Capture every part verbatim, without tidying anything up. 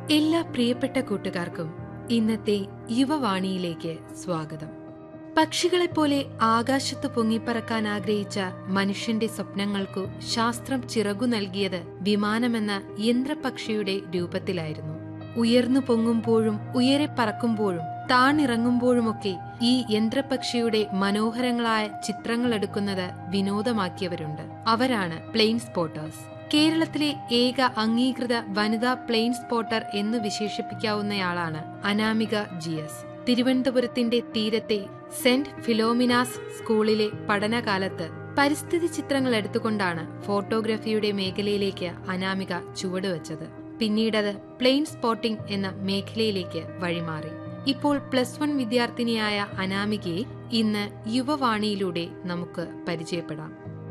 എല്ലാ പ്രിയപ്പെട്ട കൂട്ടുകാർക്കും ഇന്നത്തെ യുവവാണിയിലേക്ക് സ്വാഗതം. പക്ഷികളെപ്പോലെ ആകാശത്ത് പൊങ്ങിപ്പറക്കാൻ ആഗ്രഹിച്ച മനുഷ്യന്റെ സ്വപ്നങ്ങൾക്കു ശാസ്ത്രം ചിറകു നൽകിയത് വിമാനമെന്ന യന്ത്രപക്ഷിയുടെ രൂപത്തിലായിരുന്നു. ഉയർന്നു പൊങ്ങുമ്പോഴും ഉയരെ പറക്കുമ്പോഴും താണിറങ്ങുമ്പോഴുമൊക്കെ ഈ യന്ത്രപക്ഷിയുടെ മനോഹരങ്ങളായ ചിത്രങ്ങളെടുക്കുന്നത് വിനോദമാക്കിയവരുണ്ട്. അവരാണ് പ്ലെയിൻ സ്പോട്ടേഴ്സ്. കേരളത്തിലെ ഏക അംഗീകൃത വനിതാ പ്ലെയിൻ സ്പോട്ടർ എന്നു വിശേഷിപ്പിക്കാവുന്നയാളാണ് അനാമിക ജി എസ്. തിരുവനന്തപുരത്തിന്റെ തീരത്തെ സെന്റ് ഫിലോമിനാസ് സ്കൂളിലെ പഠനകാലത്ത് പരിസ്ഥിതി ചിത്രങ്ങൾ എടുത്തുകൊണ്ടാണ് ഫോട്ടോഗ്രാഫിയുടെ മേഖലയിലേക്ക് അനാമിക ചുവടുവെച്ചത്. പിന്നീടത് പ്ലെയിൻ സ്പോട്ടിംഗ് എന്ന മേഖലയിലേക്ക് വഴിമാറി. ഇപ്പോൾ പ്ലസ് വൺ വിദ്യാർത്ഥിനിയായ അനാമികയെ ഇന്ന് യുവവാണിയിലൂടെ നമുക്ക് പരിചയപ്പെടാം.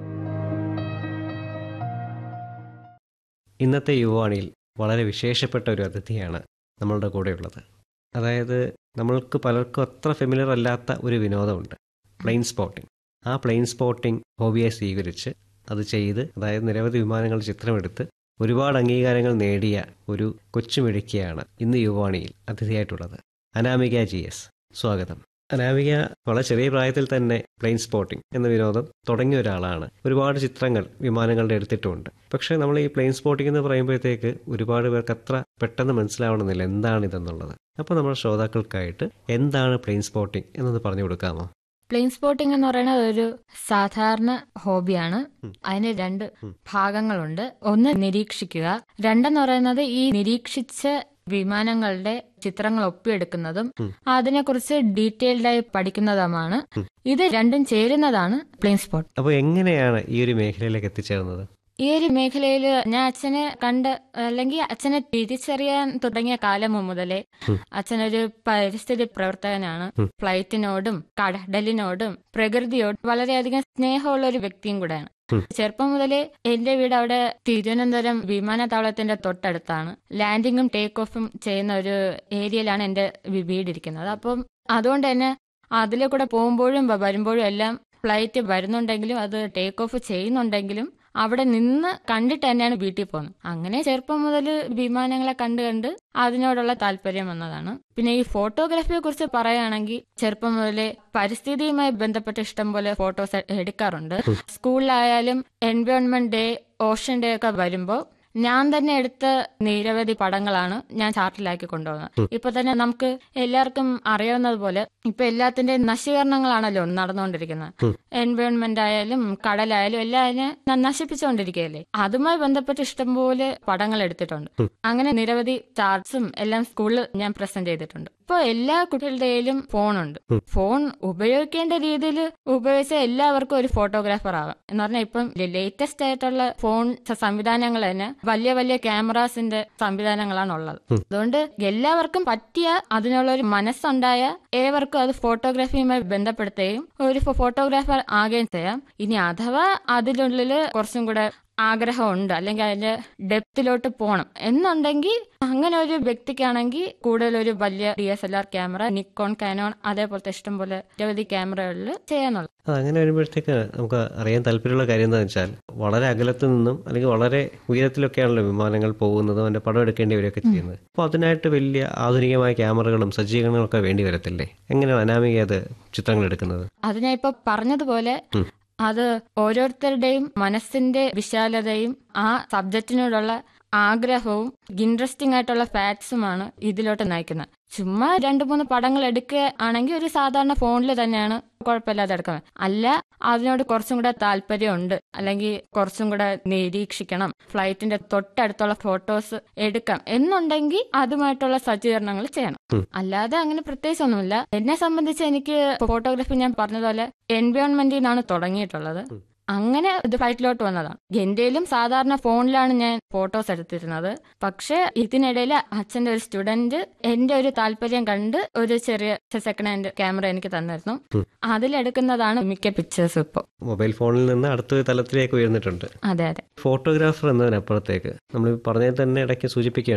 ഇന്നത്തെ യുവവാണിയിൽ വളരെ വിശേഷപ്പെട്ട ഒരു അതിഥിയാണ് നമ്മളുടെ കൂടെയുള്ളത്. അതായത് നമ്മൾക്ക് പലർക്കും അത്ര ഫെമിലിയർ അല്ലാത്ത ഒരു വിനോദമുണ്ട്, പ്ലെയിൻ സ്പോട്ടിംഗ്. ആ പ്ലെയിൻ സ്പോട്ടിംഗ് ഹോബിയായി സ്വീകരിച്ച് അത് ചെയ്ത്, അതായത് നിരവധി വിമാനങ്ങൾ ചിത്രമെടുത്ത് ഒരുപാട് അംഗീകാരങ്ങൾ നേടിയ ഒരു കൊച്ചുമിടുക്കിയാണ് ഇന്ന് യുവവാണിയിൽ അതിഥിയായിട്ടുള്ളത്. അനാമിക ജി എസ്, സ്വാഗതം. അനാമിക വളരെ ചെറിയ പ്രായത്തിൽ തന്നെ പ്ലെയിൻ സ്പോട്ടിംഗ് എന്ന വിനോദം തുടങ്ങിയ ഒരാളാണ്. ഒരുപാട് ചിത്രങ്ങൾ വിമാനങ്ങളുടെ എടുത്തിട്ടുമുണ്ട്. പക്ഷേ നമ്മൾ ഈ പ്ലെയിൻ സ്പോട്ടിംഗ് എന്ന് പറയുമ്പോഴത്തേക്ക് ഒരുപാട് പേർക്ക് അത്ര പെട്ടെന്ന് മനസ്സിലാവണമെന്നില്ല എന്താണിതെന്നുള്ളത്. അപ്പോൾ നമ്മുടെ ശ്രോതാക്കൾക്കായിട്ട് എന്താണ് പ്ലെയിൻ സ്പോട്ടിംഗ് എന്നത് പറഞ്ഞു കൊടുക്കാമോ? പ്ലെയിൻ സ്പോട്ടിംഗ് എന്ന് പറയുന്നത് ഒരു സാധാരണ ഹോബിയാണ്. അതിന് രണ്ട് ഭാഗങ്ങളുണ്ട്. ഒന്ന് നിരീക്ഷിക്കുക, രണ്ടെന്ന് പറയുന്നത് ഈ നിരീക്ഷിച്ച വിമാനങ്ങളുടെ ചിത്രങ്ങൾ ഒപ്പിയെടുക്കുന്നതും അതിനെക്കുറിച്ച് ഡീറ്റെയിൽഡ് ആയി പഠിക്കുന്നതുമാണ്. ഇത് രണ്ടും ചേരുന്നതാണ് പ്ലെയിൻ സ്പോട്ട്. അപ്പോൾ എങ്ങനെയാണ് ഈ ഒരു മേഖലയിലേക്ക് എത്തിച്ചേർന്നത്? ഈ ഒരു മേഖലയിൽ ഞാൻ അച്ഛനെ കണ്ട്, അല്ലെങ്കിൽ അച്ഛനെ തിരിച്ചറിയാൻ തുടങ്ങിയ കാലം മുതലേ അച്ഛനൊരു പരിസ്ഥിതി പ്രവർത്തകനാണ്. ഫ്ലൈറ്റിനോടും കടലിനോടും പ്രകൃതിയോടും വളരെയധികം സ്നേഹമുള്ള ഒരു വ്യക്തിയും കൂടെയാണ്. ചെറുപ്പം മുതലേ എന്റെ വീട് അവിടെ തിരുവനന്തപുരം വിമാനത്താവളത്തിന്റെ തൊട്ടടുത്താണ്. ലാൻഡിങ്ങും ടേക്ക് ഓഫും ചെയ്യുന്ന ഒരു ഏരിയയിലാണ് എന്റെ വീടിരിക്കുന്നത്. അപ്പം അതുകൊണ്ട് തന്നെ അതിലെ കൂടെ പോകുമ്പോഴും വരുമ്പോഴും എല്ലാം ഫ്ലൈറ്റ് വരുന്നുണ്ടെങ്കിലും അത് ടേക്ക് ഓഫ് ചെയ്യുന്നുണ്ടെങ്കിലും അവിടെ നിന്ന് കണ്ടിട്ട് തന്നെയാണ് വീട്ടിൽ പോകുന്നത്. അങ്ങനെ ചെറുപ്പം മുതൽ വിമാനങ്ങളെ കണ്ട് കണ്ട് അതിനോടുള്ള താല്പര്യം വന്നതാണ്. പിന്നെ ഈ ഫോട്ടോഗ്രാഫിയെ കുറിച്ച് പറയുകയാണെങ്കിൽ ചെറുപ്പം മുതലേ പരിസ്ഥിതിയുമായി ബന്ധപ്പെട്ട ഇഷ്ടം പോലെ ഫോട്ടോസ് എടുക്കാറുണ്ട്. സ്കൂളിലായാലും എൻവയോൺമെന്റ് ഡേ, ഓഷൻ ഡേ ഒക്കെ വരുമ്പോൾ ഞാൻ തന്നെ എടുത്ത നിരവധി പടങ്ങളാണ് ഞാൻ ചാർട്ടിലാക്കി കൊണ്ടുപോകുന്നത്. ഇപ്പൊ തന്നെ നമുക്ക് എല്ലാവർക്കും അറിയാവുന്നതുപോലെ ഇപ്പൊ എല്ലാത്തിന്റെ നശീകരണങ്ങളാണല്ലോ നടന്നുകൊണ്ടിരിക്കുന്നത്. എൻവയോൺമെന്റ് ആയാലും കടലായാലും എല്ലാം നശിപ്പിച്ചുകൊണ്ടിരിക്കുകയല്ലേ. അതുമായി ബന്ധപ്പെട്ട് ഇഷ്ടംപോലെ പടങ്ങൾ എടുത്തിട്ടുണ്ട്. അങ്ങനെ നിരവധി ചാർട്ട്സും എല്ലാം സ്കൂളിൽ ഞാൻ പ്രസന്റ് ചെയ്തിട്ടുണ്ട്. ഇപ്പൊ എല്ലാ കുട്ടികളുടെ കയ്യിലും ഫോണുണ്ട്. ഫോൺ ഉപയോഗിക്കേണ്ട രീതിയിൽ ഉപയോഗിച്ച എല്ലാവർക്കും ഒരു ഫോട്ടോഗ്രാഫർ ആകാം എന്ന് പറഞ്ഞാൽ ഇപ്പം ലേറ്റസ്റ്റ് ആയിട്ടുള്ള ഫോൺ സംവിധാനങ്ങൾ തന്നെ വലിയ വലിയ ക്യാമറാസിന്റെ സംവിധാനങ്ങളാണ് ഉള്ളത്. അതുകൊണ്ട് എല്ലാവർക്കും പറ്റിയ അതിനുള്ള ഒരു മനസ്സുണ്ടായ ഏവർക്കും അത് ഫോട്ടോഗ്രാഫിയുമായി ബന്ധപ്പെടുത്തുകയും ഒരു ഫോട്ടോഗ്രാഫർ ആകുകയും ചെയ്യാം. ഇനി അഥവാ അതിനുള്ളിൽ കുറച്ചും കൂടെ ആഗ്രഹമുണ്ട്, അല്ലെങ്കിൽ അതിന്റെ ഡെപ്തിലോട്ട് പോകണം എന്നുണ്ടെങ്കിൽ അങ്ങനെ ഒരു വ്യക്തിക്കാണെങ്കിൽ കൂടുതൽ ഒരു വലിയ D S L R camera, Nikon, Canon അതേപോലത്തെ ഇഷ്ടം പോലെ നിരവധി ക്യാമറകളിൽ ചെയ്യാനുള്ളത്. അങ്ങനെ വരുമ്പോഴത്തേക്ക് നമുക്ക് അറിയാൻ താല്പര്യമുള്ള കാര്യം എന്താണെന്ന് വെച്ചാൽ വളരെ അകലത്ത് നിന്നും അല്ലെങ്കിൽ വളരെ ഉയരത്തിലൊക്കെയാണല്ലോ വിമാനങ്ങൾ പോകുന്നതും അതിന്റെ പടം എടുക്കേണ്ടിവരൊക്കെ ചെയ്യുന്നത്. അപ്പോൾ അതിനായിട്ട് വലിയ ആധുനികമായ ക്യാമറകളും സജ്ജീകരണങ്ങളും ഒക്കെ വേണ്ടി വരത്തില്ലേ? എങ്ങനെയാണ് അനാമിക അത് ചിത്രങ്ങൾ എടുക്കുന്നത്? അത് ഞാൻ ഇപ്പൊ പറഞ്ഞതുപോലെ അത് ഓരോരുത്തരുടെയും മനസ്സിന്റെ വിശാലതയും ആ സബ്ജക്റ്റിനോടുള്ള ആഗ്രഹവും ഇൻട്രസ്റ്റിംഗ് ആയിട്ടുള്ള ഫാക്ട്സുമാണ് ഇതിലോട്ട് നയിക്കുന്നത്. ചുമ്മാ രണ്ടു മൂന്ന് പടങ്ങൾ എടുക്കുകയാണെങ്കിൽ ഒരു സാധാരണ ഫോണിൽ തന്നെയാണ് കുഴപ്പമില്ലാതെ എടുക്കുന്നത്. അല്ല, അതിനോട് കുറച്ചും കൂടെ താല്പര്യമുണ്ട്, അല്ലെങ്കിൽ കുറച്ചും കൂടെ നിരീക്ഷിക്കണം, ഫ്ലൈറ്റിന്റെ തൊട്ടടുത്തുള്ള ഫോട്ടോസ് എടുക്കാം എന്നുണ്ടെങ്കിൽ അതുമായിട്ടുള്ള സജ്ജീകരണങ്ങൾ ചെയ്യണം. അല്ലാതെ അങ്ങനെ പ്രത്യേകിച്ച് ഒന്നുമില്ല. എന്നെ സംബന്ധിച്ച് എനിക്ക് ഫോട്ടോഗ്രാഫി ഞാൻ പറഞ്ഞതുപോലെ എൻവയോൺമെന്റിൽ നിന്നാണ് തുടങ്ങിയിട്ടുള്ളത്. അങ്ങനെ ഇത് ഫ്ലൈറ്റിലോട്ട് വന്നതാണ്. എന്റെയിലും സാധാരണ ഫോണിലാണ് ഞാൻ ഫോട്ടോസ് എടുത്തിരുന്നത്. പക്ഷെ ഇതിനിടയിൽ അച്ഛന്റെ ഒരു സ്റ്റുഡന്റ് എന്റെ ഒരു താല്പര്യം കണ്ട് ഒരു ചെറിയ സെക്കൻഡ് ഹാൻഡ് ക്യാമറ എനിക്ക് തന്നിരുന്നു. അതിലെടുക്കുന്നതാണ് മിക്ക പിക്ചേഴ്സും. ഇപ്പോൾ മൊബൈൽ ഫോണിൽ നിന്ന് അടുത്തൊരു തലത്തിലേക്ക് ഉയർന്നിട്ടുണ്ട്. അതെ അതെ. ഫോട്ടോഗ്രാഫർ എന്നതിനപ്പുറത്തേക്ക് നമ്മൾ പറഞ്ഞതിൽ തന്നെ ഇടയ്ക്ക് സൂചിപ്പിക്കുക